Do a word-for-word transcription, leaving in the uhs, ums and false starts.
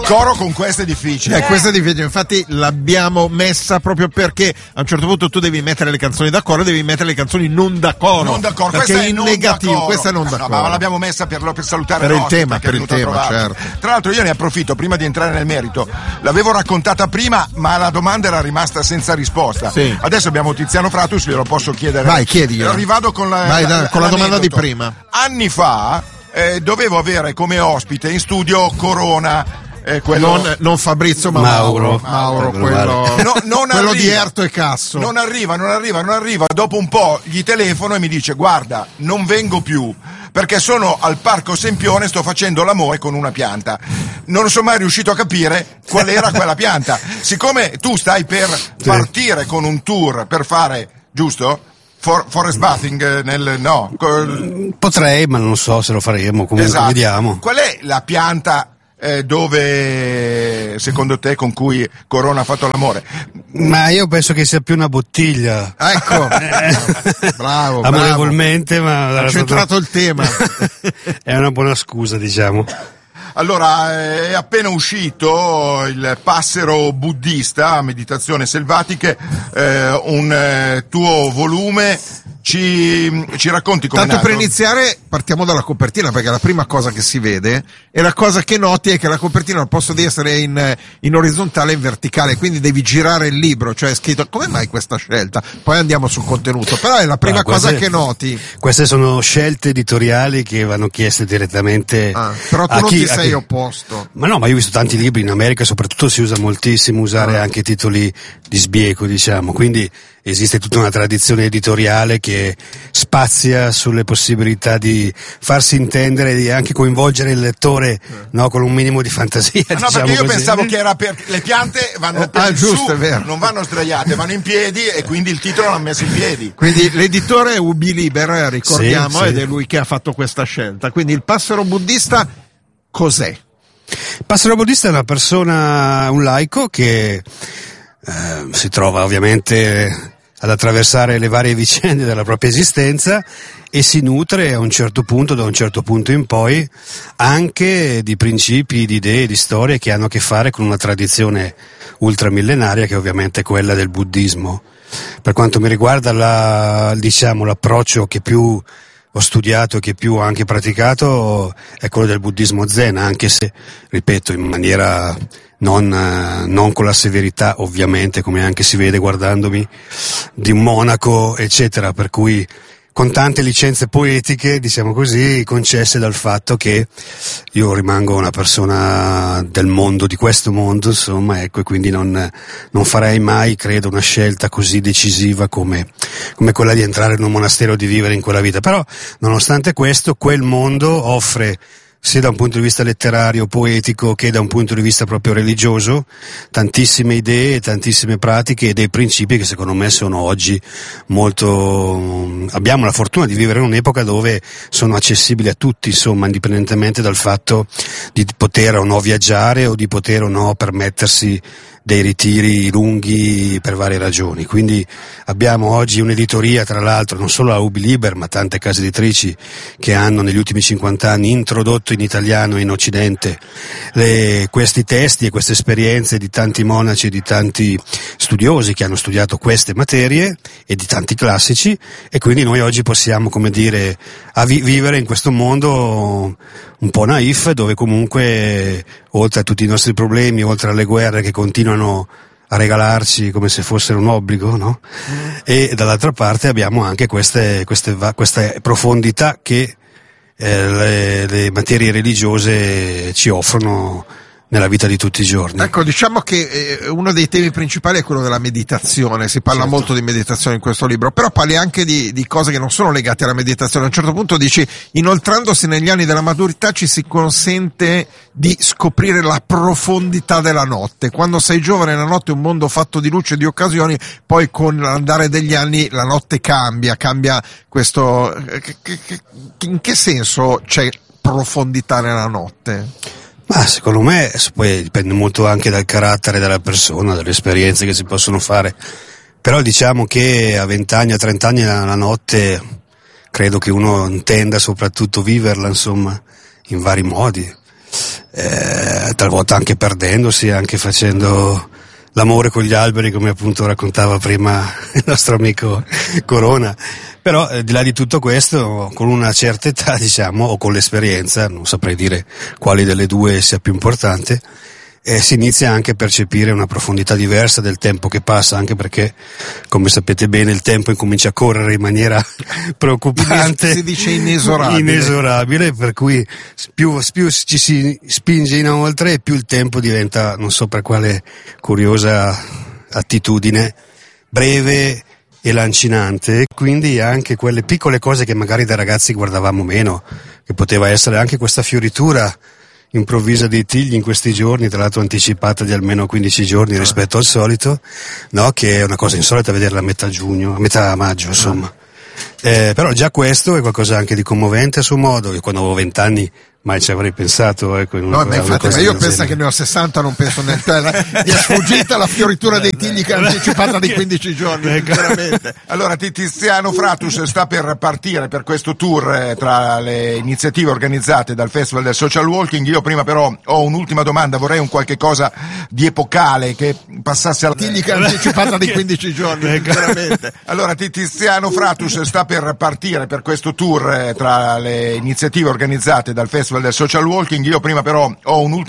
coro con questo è difficile. Eh, questo è difficile, infatti l'abbiamo messa proprio perché a un certo punto tu devi mettere le canzoni da coro e devi mettere le canzoni non da coro. Non da coro, perché questa è in non negativo, da coro. questa è non da no, coro. Ma l'abbiamo messa per, per salutare per il l'ospite tema, che è per il venuto a tema, trovarci. certo. Tra l'altro io ne approfitto prima di entrare nel merito. L'avevo raccontata prima, ma la domanda era rimasta senza risposta. Sì. Adesso abbiamo Tiziano Fratus, glielo posso chiedere. Vai, chiediglielo. Rivado con la, Vai, la, con la domanda di l'aneddoto. prima. Anni fa eh, dovevo avere come ospite in studio Corona. Eh, quello... non, non Fabrizio ma Mauro, Mauro, Mauro quello, no, non quello arriva, di Erto e Casso. Non arriva, non arriva, non arriva. Dopo un po' gli telefono e mi dice: guarda, non vengo più perché sono al Parco Sempione, sto facendo l'amore con una pianta. Non sono mai riuscito a capire qual era quella pianta. Siccome tu stai per partire con un tour per fare, giusto? For, forest bathing nel no potrei, ma non so se lo faremo, comunque esatto. Vediamo. Qual è la pianta Eh, dove secondo te con cui Corona ha fatto l'amore? Ma io penso che sia più una bottiglia. Ecco, bravo, amorevolmente, bravo. Ma ha centrato il tema. È una buona scusa, diciamo. Allora, è appena uscito il Passero buddista, Meditazioni selvatiche, eh, un eh, tuo volume. Ci, ci racconti come Tanto è nato? Per iniziare partiamo dalla copertina, perché la prima cosa che si vede e la cosa che noti è che la copertina al posto di essere in, in orizzontale è in verticale, quindi devi girare il libro, cioè è scritto. Come mai questa scelta? Poi andiamo sul contenuto, però è la prima ah, cosa che noti. Queste sono scelte editoriali che vanno chieste direttamente ah, però tu a non chi, ti sei chi... opposto. Ma no, ma io ho visto tanti libri in America, soprattutto si usa moltissimo usare ah. anche titoli di sbieco, diciamo, quindi esiste tutta una tradizione editoriale che spazia sulle possibilità di farsi intendere e di anche coinvolgere il lettore, eh. no, con un minimo di fantasia. Ah, no, diciamo perché io così. pensavo che era per le piante vanno per ah, il giusto, su, è vero. non vanno sdraiate, vanno in piedi e quindi il titolo l'hanno messo in piedi. Quindi l'editore è Ubi Liber, ricordiamo, sì, sì. ed è lui che ha fatto questa scelta. Quindi il Passero buddista cos'è? Il Passero buddista è una persona, un laico che eh, si trova ovviamente ad attraversare le varie vicende della propria esistenza e si nutre a un certo punto, da un certo punto in poi, anche di principi, di idee, di storie che hanno a che fare con una tradizione ultramillenaria che ovviamente è quella del buddismo. Per quanto mi riguarda, la, diciamo, l'approccio che più ho studiato e che più ho anche praticato è quello del buddismo zen, anche se, ripeto, in maniera non, non con la severità, ovviamente, come anche si vede guardandomi, di un monaco, eccetera, per cui con tante licenze poetiche, diciamo così, concesse dal fatto che io rimango una persona del mondo, di questo mondo, insomma, ecco, e quindi non, non farei mai, credo, una scelta così decisiva come, come quella di entrare in un monastero e di vivere in quella vita. Però, nonostante questo, quel mondo offre, sia da un punto di vista letterario, poetico, che da un punto di vista proprio religioso, tantissime idee, tantissime pratiche e dei principi che secondo me sono oggi molto, abbiamo la fortuna di vivere in un'epoca dove sono accessibili a tutti, insomma, indipendentemente dal fatto di poter o no viaggiare o di poter o no permettersi dei ritiri lunghi per varie ragioni. Quindi abbiamo oggi un'editoria, tra l'altro, non solo la Ubi Liber, ma tante case editrici che hanno negli ultimi cinquanta anni introdotto in italiano e in Occidente le, questi testi e queste esperienze di tanti monaci e di tanti studiosi che hanno studiato queste materie e di tanti classici, e quindi noi oggi possiamo, come dire, a vi- vivere in questo mondo un po' naif, dove comunque, oltre a tutti i nostri problemi, oltre alle guerre che continuano a regalarci come se fossero un obbligo, no? Mm. E dall'altra parte abbiamo anche queste, queste, queste profondità che eh, le, le materie religiose ci offrono nella vita di tutti i giorni. Ecco, diciamo che eh, uno dei temi principali è quello della meditazione, si parla certo. molto di meditazione in questo libro, però parli anche di, di cose che non sono legate alla meditazione. A un certo punto dici, inoltrandosi negli anni della maturità ci si consente di scoprire la profondità della notte. Quando sei giovane la notte è un mondo fatto di luce e di occasioni, poi con l'andare degli anni la notte cambia, cambia questo... In che senso c'è profondità nella notte? Ma secondo me poi dipende molto anche dal carattere della persona, dalle esperienze che si possono fare, però diciamo che a vent'anni, a trent'anni la, la notte credo che uno intenda soprattutto viverla, insomma, in vari modi. eh, talvolta anche perdendosi, anche facendo l'amore con gli alberi, come appunto raccontava prima il nostro amico Corona. Però eh, di là di tutto questo, con una certa età, diciamo, o con l'esperienza, non saprei dire quali delle due sia più importante, eh, si inizia anche a percepire una profondità diversa del tempo che passa, anche perché, come sapete bene, il tempo incomincia a correre in maniera preoccupante, si dice inesorabile. inesorabile, per cui più, più ci si spinge inoltre e più il tempo diventa, non so per quale curiosa attitudine, breve e lancinante. Quindi anche quelle piccole cose che magari da ragazzi guardavamo meno, che poteva essere anche questa fioritura improvvisa dei tigli in questi giorni, tra l'altro anticipata di almeno quindici giorni rispetto al solito, no? Che è una cosa insolita vederla a metà giugno, a metà maggio, insomma. Eh, però già questo è qualcosa anche di commovente a suo modo. Io quando avevo vent'anni mai ci avrei pensato, ecco, in una, no, ma infatti, ma io penso genere. che ne ho sessanta, non penso nel terra. Mi è sfuggita la fioritura dei tigli che è anticipata di quindici giorni, sinceramente. Allora, Tiziano Fratus sta per partire per questo tour eh, tra le iniziative organizzate dal Festival del Social Walking. Io prima però ho un'ultima domanda, vorrei un qualche cosa di epocale che passasse alla Tigli che è anticipata di quindici giorni, sinceramente. Allora, Tiziano Fratus sta per partire per questo tour eh, tra le iniziative organizzate dal Festival del Social Walking. Io prima però ho un'ultima